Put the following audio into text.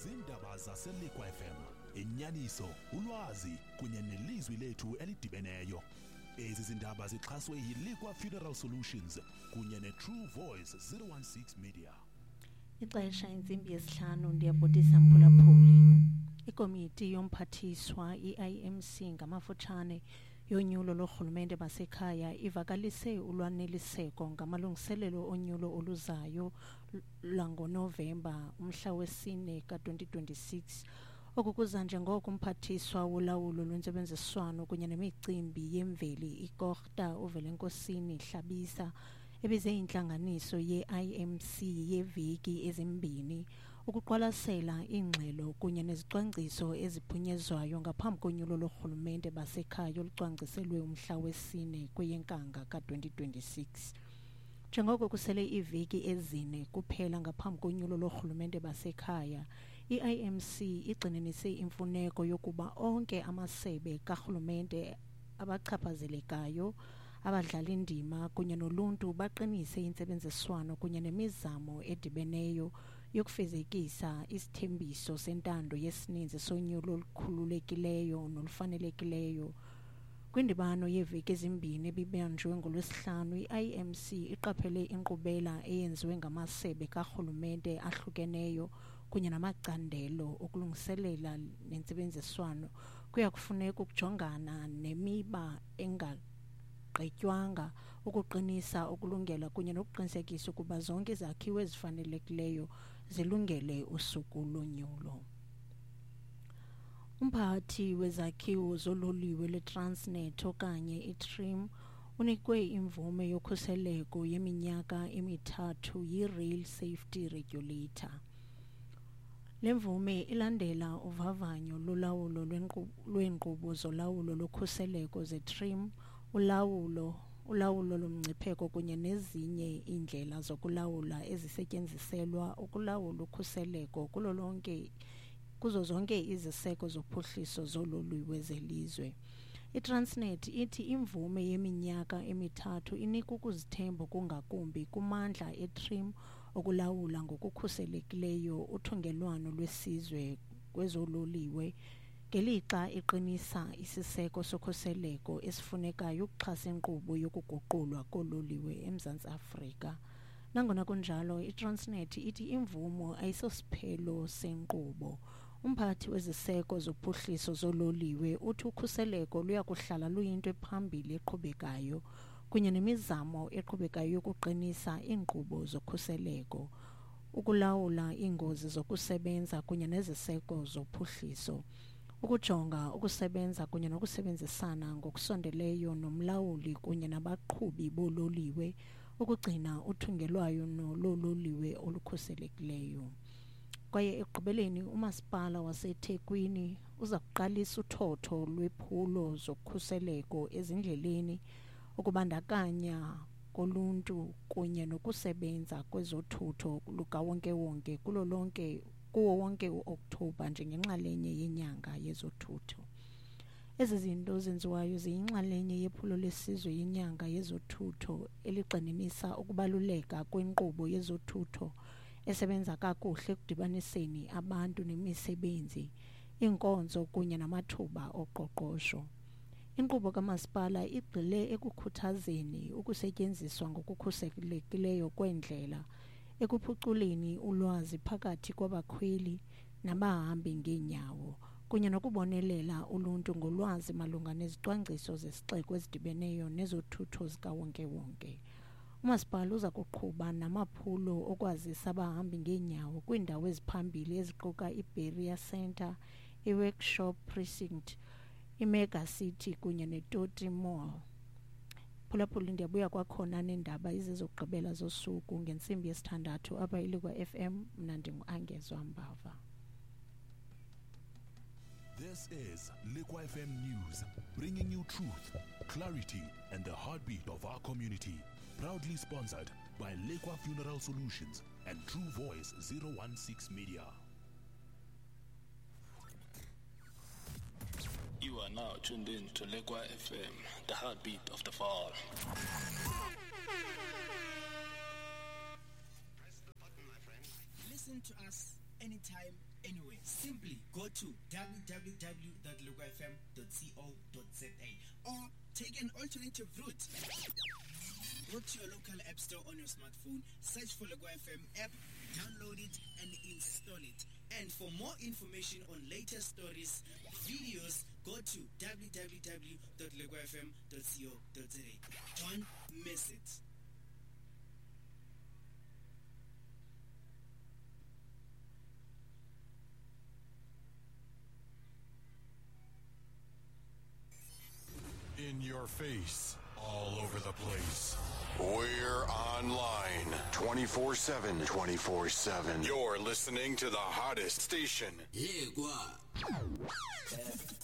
zindaba zaseLikwa FM, inyaniso, ulwazi kunye nelizwi lethu elidibeneyo. Ezi zindaba zixhaswe yiLikwa Funeral Solutions kunye neTrue Voice 016 Media. Ixesha intsimbi yesihlanu ndiyabhotisa mphulaphuli. Ikomiti yomphathiswa i-IMC ngamafutshane yonyulo lorhulumente basekhaya ivakalise ulwaneliseko ngamalungiselelo onyulo oluzayo langoNovemba umhla wesi-4 ka-2026. Oku kuza njengoko umphathiswa wolawulo lwentsebenziswano kunye nemicimbi yemveli iKorta uVelenkosini Hlabisa ebize intlanganiso ye-IMC yeveki ezimbini ukuqwalasela ingxelo kunye nezicwangciso eziphunyezwayo ngaphambi konyulo lorhulumente basekhaya olucwangciselwe umhla wesi-4 kweyeNkanga ka-2026. Njengoko kusele iveki ezine kuphela ngaphambi konyulo lorhulumente basekhaya, i-IMC igxininise imfuneko yokuba onke amasebe karhulumente abachaphazelekayo, abadlala indima kunye noluntu baqinise intsebenziswano kunye nemizamo edibeneyo yokufezekisa isithembiso sentando yesininzi sonyulo olukhululekileyo nolufanelekileyo. Kwindibano yeveki ezimbini ebibanjwe ngolwesihlanu, i-IMC iqaphele inkqubela eyenziwe ngamasebe karhulumente ahlukeneyo kunye namacandelo okulungiselela nentsebenziswano. Kuya kufuneka ukujongana nemiba engagqitywanga, ukuqinisa ukulungela kunye nokuqinisekisa ukuba zonke izakhiwo ezifanelekileyo zilungele usuku lonyulo. Umphathi wezakhiwo zololiwe lweTransnet okanye iTRIM unikwe imvume yokhuseleko yeminyaka emithathu yi-Rail Safety Regulator. Le mvume ilandela uvavanyo lolawulo lweenkqubo zolawulo lokhuseleko zeTRIM, ulawulo lomngcipheko kunye nezinye iindlela zokulawula ezisetyenziselwa ukulawula ukhuseleko kuzo zonke iziseko zophuhliso zololiwe zelizwe. iTransnet ithi imvume yeminyaka emithathu inika ukuzithemba kungakumbi kumandla eTRIM okulawula ngokukhuselekileyo uthungelwano lwesizwe kwezololiwe, ngelixa iqinisa isiseko sokhuseleko esifunekayo ukuxhasa inkqubo yokuguqulwa koololiwe eMzantsi Afrika. Nangona kunjalo, iTransnet ithi imvumo ayisosiphelo senkqubo. Umphathi weziseko zophuhliso zololiwe uthi ukhuseleko luya kuhlala luyinto ephambili eqhubekayo kunye nemizamo eqhubekayo yokuqinisa iinkqubo zokhuseleko, ukulawula iingozi zokusebenza kunye neziseko zophuhliso, ukujonga ukusebenza kunye nokusebenzisana ngokusondeleyo nomlawuli kunye nabaqhubi boololiwe, ukugcina uthungelwayo nolololiwe olukhuselekileyo. Kwaye ekugqibeleni, umasipala waseThekwini uza kuqalisa uthotho lwephulo zokhuseleko ezindleleni, ukubandakanya koluntu kunye nokusebenza kwezothutho lukawonke-wonke kuwo wonke u-Okthobha njengenxalenye yenyanga yezothutho. Ezi zinto zenziwayo ziyinxalenye yephulo lesizwe yenyanga yezothutho eligxininisa ukubaluleka kwenkqubo yezothutho esebenza kakuhle ekudibaniseni abantu nemisebenzi, iinkonzo kunye namathuba oqoqosho. Inkqubo kamasipala igxile ekukhuthazeni ukusetyenziswa ngokukhuselekileyo kweendlela, ekuphuculeni ulwazi phakathi kwabakhweli nabahambi ngeenyawo, kunye nokubonelela uluntu ngolwazi malunga nezicwangciso zesixeko ezidibeneyo nezothutho zikawonke-wonke. Umasipala uza kuqhuba namaphulo okwazisa abahambi ngeenyawo kwiindawo eziphambili eziquka iBerria Centre, iWorkshop Precinct, iMega City kunye neToti Mall. Phulaphuli ndiyabuya kwakhona neendaba ezizokugqibela zosuku ngentsimbi yesithandathu apha iLikwa FM. Mna ndinguAngezwa Mbava. This is Likwa FM News, bringing you truth, clarity, and the heartbeat of our community. Proudly sponsored by Likwa Funeral Solutions and True Voice 016 Media. You are now tuned in to Likwa FM, the heartbeat of the fall. Press the button, my friend. Listen to us anytime, anywhere. Simply go to www.legwafm.co.za or take an alternative route. Go to your local app store on your smartphone, search for Legwa FM app, download it and install it. And for more information on latest stories, videos, go to www.legwafm.co.za. Don't miss it. In your face, all over the place. We're online 24/7. 24/7. You're listening to the hottest station. Legwa.